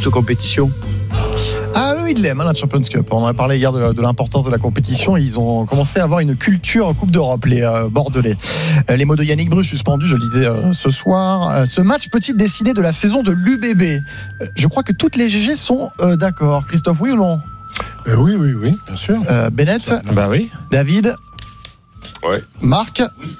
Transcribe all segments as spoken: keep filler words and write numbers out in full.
cette compétition. Ah, eux, ils l'aiment, hein, la Champions Cup. On en a parlé hier de, de l'importance de la compétition. Ils ont commencé à avoir une culture en Coupe d'Europe, les euh, Bordelais. Euh, les mots de Yannick Bru suspendus, je le disais euh, ce soir. Euh, ce match peut-il décider de la saison de l'U B B ? euh, Je crois que toutes les G G sont euh, d'accord. Christophe, oui ou non ? euh, Oui, oui, oui, bien sûr. Euh, Bennett ? Bah oui. David ? Ouais. Marc ?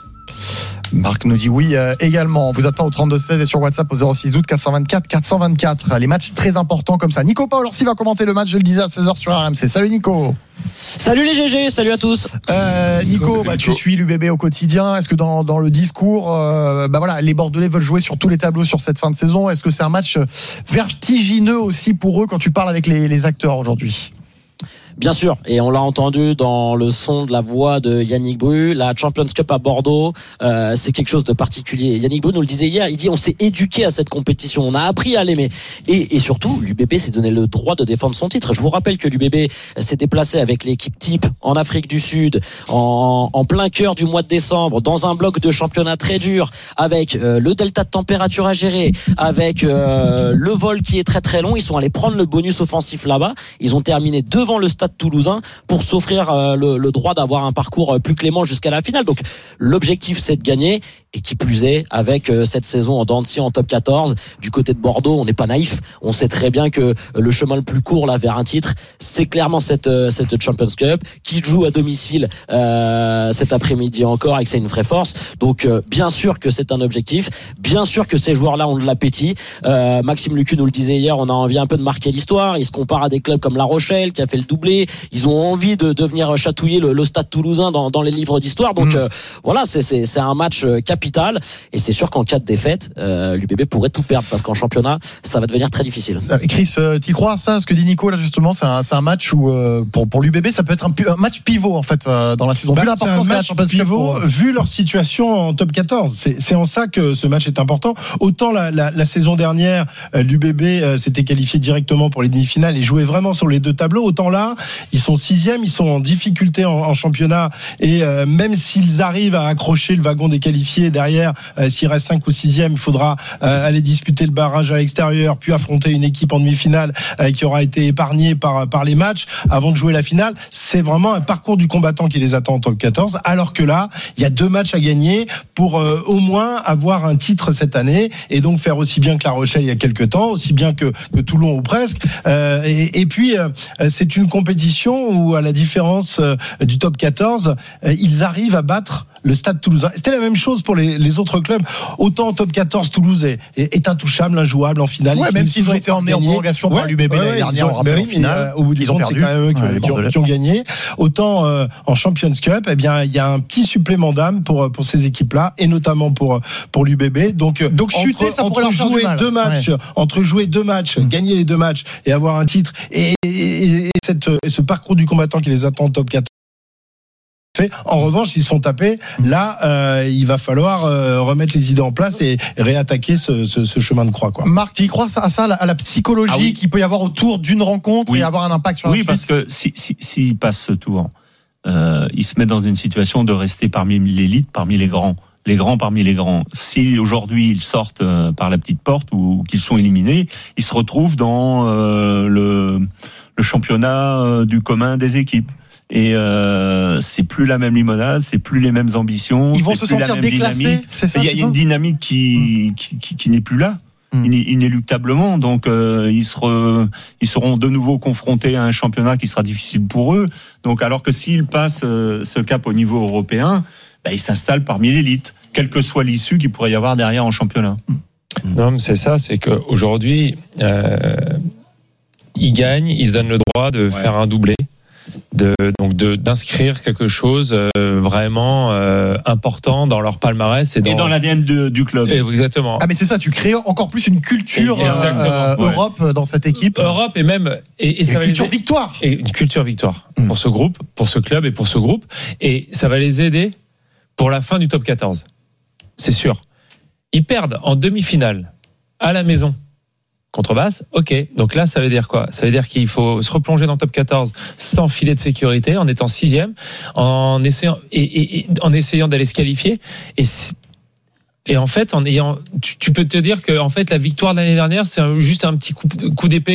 Marc nous dit oui euh, également. On vous attend au trente-deux seize et sur WhatsApp au zéro six août quatre cent vingt-quatre quatre cent vingt-quatre. Les matchs très importants comme ça. Nico Paolorsi va commenter le match, je le disais, à seize heures sur R M C. Salut Nico. Salut les G G, salut à tous. Euh, Nico, bah, tu suis l'U B B au quotidien. Est-ce que dans, dans le discours, euh, bah voilà, les Bordelais veulent jouer sur tous les tableaux sur cette fin de saison ? Est-ce que c'est un match vertigineux aussi pour eux quand tu parles avec les, les acteurs aujourd'hui ? Bien sûr, et on l'a entendu dans le son de la voix de Yannick Bru, la Champions Cup à Bordeaux, euh, c'est quelque chose de particulier. Yannick Bru nous le disait hier, il dit on s'est éduqué à cette compétition, on a appris à l'aimer. Et, et surtout, l'U B B s'est donné le droit de défendre son titre. Je vous rappelle que l'U B B s'est déplacé avec l'équipe type en Afrique du Sud, en, en plein cœur du mois de décembre, dans un bloc de championnat très dur, avec euh, le delta de température à gérer, avec euh, le vol qui est très très long. Ils sont allés prendre le bonus offensif là-bas. Ils ont terminé devant le stade toulousain pour s'offrir euh, le, le droit d'avoir un parcours plus clément jusqu'à la finale. Donc l'objectif c'est de gagner, et qui plus est avec euh, cette saison en dents de scie en top quatorze du côté de Bordeaux, on n'est pas naïf, on sait très bien que le chemin le plus court là vers un titre c'est clairement cette, euh, cette Champions Cup qui joue à domicile euh, cet après-midi encore et que c'est une vraie force. Donc euh, bien sûr que c'est un objectif, bien sûr que ces joueurs là ont de l'appétit. euh, Maxime Lucu nous le disait hier, on a envie un peu de marquer l'histoire. Il se compare à des clubs comme La Rochelle qui a fait le doublé. Ils ont envie de, de venir chatouiller le, le stade toulousain dans, dans les livres d'histoire. Donc mmh. euh, voilà, c'est, c'est, c'est un match capital. Et c'est sûr qu'en cas de défaite, euh, l'U B B pourrait tout perdre parce qu'en championnat, ça va devenir très difficile. Chris, euh, t'y crois à ça ? Ce que dit Nico là justement, c'est un, c'est un match où euh, pour, pour l'U B B, ça peut être un, un match pivot en fait euh, dans la saison. Bah, vu l'importance c'est un match Champions pivot, pour... vu leur situation en top quatorze. C'est, c'est en ça que ce match est important. Autant la, la, la saison dernière, euh, l'U B B euh, s'était qualifié directement pour les demi-finales et jouait vraiment sur les deux tableaux. Autant là, ils sont sixième, ils sont en difficulté en, en championnat et euh, même s'ils arrivent à accrocher le wagon des qualifiés derrière, euh, s'il reste cinq ou sixième, il faudra euh, aller disputer le barrage à l'extérieur, puis affronter une équipe en demi-finale euh, qui aura été épargnée par, par les matchs avant de jouer la finale. C'est vraiment un parcours du combattant qui les attend en top quatorze, alors que là, il y a deux matchs à gagner pour euh, au moins avoir un titre cette année et donc faire aussi bien que La Rochelle il y a quelques temps, aussi bien que, que Toulon ou presque. Euh, et, et puis, euh, c'est une compétition où, à la différence euh, du top quatorze, euh, ils arrivent à battre le Stade Toulousain. C'était la même chose pour les, les autres clubs. Autant en top quatorze, Toulouse est, est intouchable, injouable en finale. Ouais, même s'ils ont été emmenés en prolongation par l'U B B ouais, l'année ouais, dernière, on rappelle, en finale, euh, au bout du ils compte, ont perdu. C'est quand même eux ouais, qui, ont, qui ont gagné. Autant euh, en Champions Cup, eh bien, il y a un petit supplément d'âme pour pour ces équipes-là, et notamment pour pour l'U B B. Donc, donc entre, chuter, ça entre jouer deux matchs, ouais. entre jouer deux matchs, mmh. gagner les deux matchs et avoir un titre, et, et, et, cette, et ce parcours du combattant qui les attend en top quatorze. En revanche, s'ils se font taper, là, euh, il va falloir euh, remettre les idées en place et réattaquer ce, ce, ce chemin de croix, quoi. Marc, tu y crois à ça, à la psychologie ah oui. qu'il peut y avoir autour d'une rencontre oui. et avoir un impact sur oui, la suite ? Oui, parce que si, si, s'ils passent ce tour, euh, ils se mettent dans une situation de rester parmi l'élite, parmi les grands. Les grands parmi les grands. Si aujourd'hui ils sortent euh, par la petite porte ou, ou qu'ils sont éliminés, ils se retrouvent dans euh, le, le championnat euh, du commun des équipes. Et euh, c'est plus la même limonade, c'est plus les mêmes ambitions. Ils vont c'est se plus sentir la même déclassés. Dynamique. C'est ça. Il y a, il y a une dynamique qui, mmh. qui, qui, qui n'est plus là, mmh. inéluctablement. Donc euh, ils seront, ils seront de nouveau confrontés à un championnat qui sera difficile pour eux. Donc alors que s'ils passent euh, ce cap au niveau européen, bah, ils s'installent parmi l'élite, quelle que soit l'issue qu'il pourrait y avoir derrière en championnat. Mmh. Non, mais c'est ça, c'est qu'aujourd'hui, euh, ils gagnent, ils se donnent le droit de ouais. faire un doublé. De, donc de, d'inscrire quelque chose euh, vraiment euh, important dans leur palmarès et dans, et dans l'A D N de, du club. Et exactement. Ah mais c'est ça, tu crées encore plus une culture euh, ouais. Europe dans cette équipe. Europe et même et, et ça une va culture aider, victoire. Et une culture victoire mmh. pour ce groupe, pour ce club et pour ce groupe. Et ça va les aider pour la fin du top quatorze. C'est sûr. Ils perdent en demi-finale à la maison. Contrebasse, ok. Donc là, ça veut dire quoi ? Ça veut dire qu'il faut se replonger dans le top quatorze sans filet de sécurité, en étant sixième, en essayant et, et, et en essayant d'aller se qualifier. Et, et en fait, en ayant, tu, tu peux te dire que en fait, la victoire de l'année dernière, c'est un, juste un petit coup, coup d'épée